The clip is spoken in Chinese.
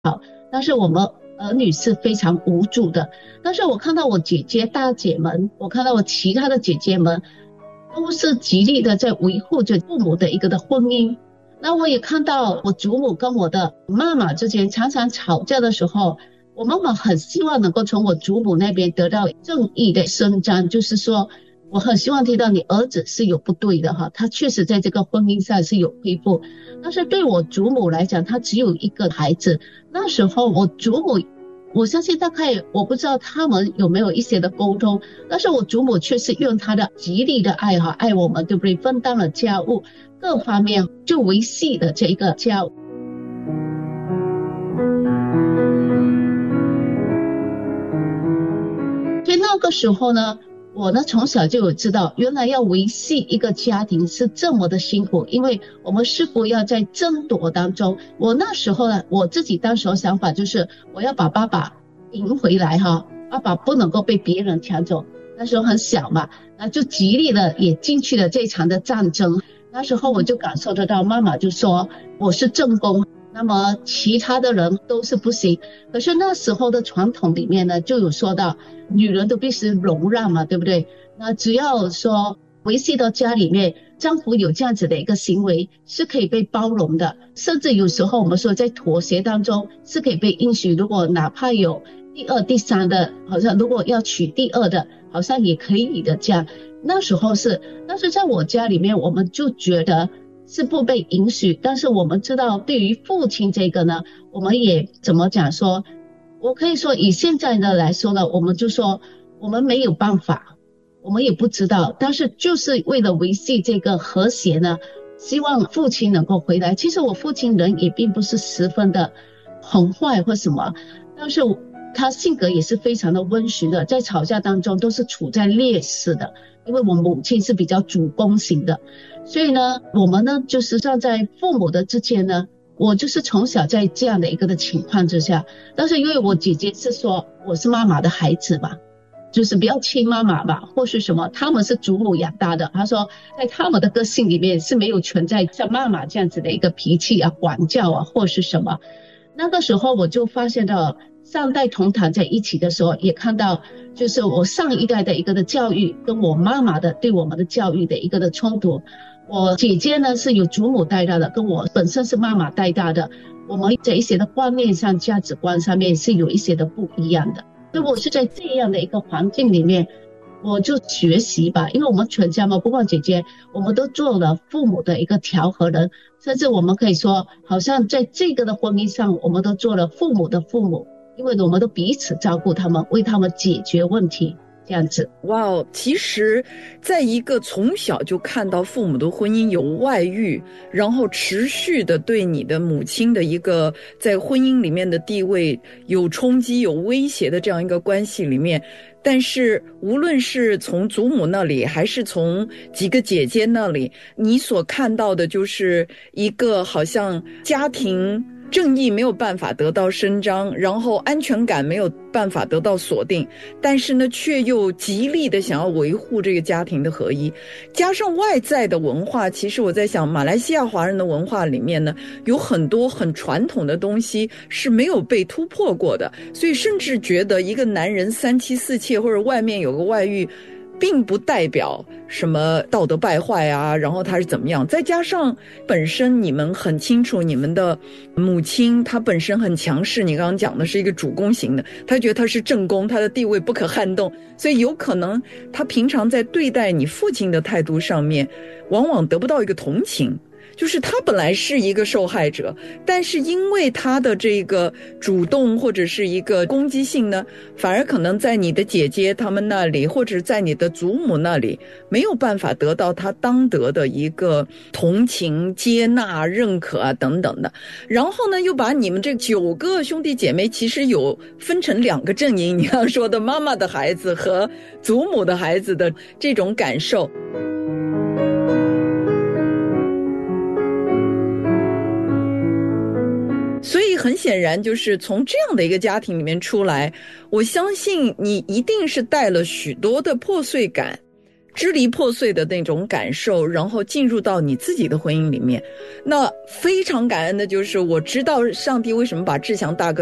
好，但是我们儿女是非常无助的。但是我看到我姐姐大姐们，我看到我其他的姐姐们，都是极力的在维护着父母的一个的婚姻。那我也看到我祖母跟我的妈妈之间常常吵架的时候，我妈妈很希望能够从我祖母那边得到正义的伸张，就是说我很希望听到你儿子是有不对的哈，他确实在这个婚姻上是有恢复。但是对我祖母来讲，她只有一个孩子，那时候我祖母，我相信大概我不知道他们有没有一些的沟通，但是我祖母却是用她的极力的爱哈，爱我们，对不对？分担了家务，各方面就维系的这一个家务。所以那个时候呢，我呢从小就有知道，原来要维系一个家庭是这么的辛苦，因为我们师傅要在争夺当中。我那时候呢，我自己当时的想法就是我要把爸爸赢回来哈，爸爸不能够被别人抢走。那时候很小嘛，那就极力的也进去了这场的战争。那时候我就感受得到，妈妈就说我是正宫，那么其他的人都是不行。可是那时候的传统里面呢，就有说到女人都必须容让嘛，对不对？那只要说维系到家里面，丈夫有这样子的一个行为是可以被包容的，甚至有时候我们说在妥协当中是可以被允许，如果哪怕有第二第三的，好像如果要娶第二的，好像也可以的这样。那时候是，但是在我家里面我们就觉得是不被允许。但是我们知道对于父亲这个呢，我们也怎么讲说，我可以说以现在的来说呢，我们就说我们没有办法，我们也不知道，但是就是为了维系这个和谐呢，希望父亲能够回来。其实我父亲人也并不是十分的很坏或什么，但是他性格也是非常的温驯的，在吵架当中都是处在劣势的，因为我母亲是比较主攻型的。所以呢，我们呢就是站在父母的之间呢，我就是从小在这样的一个的情况之下。但是因为我姐姐是说我是妈妈的孩子嘛，就是不要亲妈妈吧，或是什么，他们是祖母养大的。他说在他们的个性里面是没有存在像妈妈这样子的一个脾气啊、管教啊，或是什么。那个时候我就发现到上代同堂在一起的时候，也看到就是我上一代的一个的教育跟我妈妈的对我们的教育的一个的冲突。我姐姐呢是有祖母带大的，跟我本身是妈妈带大的，我们在一些的观念上、价值观上面是有一些的不一样的。所以我是在这样的一个环境里面，我就学习吧，因为我们全家嘛，不光姐姐，我们都做了父母的一个调和人，甚至我们可以说，好像在这个的婚姻上，我们都做了父母的父母，因为我们都彼此照顾他们，为他们解决问题，这样子。 哇哦，其实在一个从小就看到父母的婚姻有外遇，然后持续的对你的母亲的一个在婚姻里面的地位有冲击、有威胁的这样一个关系里面，但是无论是从祖母那里还是从几个姐姐那里，你所看到的就是一个好像家庭正义没有办法得到伸张，然后安全感没有办法得到锁定，但是呢却又极力的想要维护这个家庭的合一。加上外在的文化，其实我在想马来西亚华人的文化里面呢，有很多很传统的东西是没有被突破过的，所以甚至觉得一个男人三妻四妾或者外面有个外遇并不代表什么道德败坏啊，然后他是怎么样。再加上本身你们很清楚，你们的母亲她本身很强势，你刚刚讲的是一个主攻型的，她觉得她是正宫，她的地位不可撼动，所以有可能她平常在对待你父亲的态度上面往往得不到一个同情，就是他本来是一个受害者，但是因为他的这个主动或者是一个攻击性呢，反而可能在你的姐姐他们那里，或者在你的祖母那里没有办法得到他当得的一个同情、接纳、认可啊等等的。然后呢，又把你们这9个兄弟姐妹其实有分成2个阵营，你刚刚说的妈妈的孩子和祖母的孩子的这种感受。所以很显然，就是从这样的一个家庭里面出来，我相信你一定是带了许多的破碎感， 支离破碎的那种感受，然后进入到你自己的婚姻里面。那非常感恩的就是我知道上帝为什么把志强大哥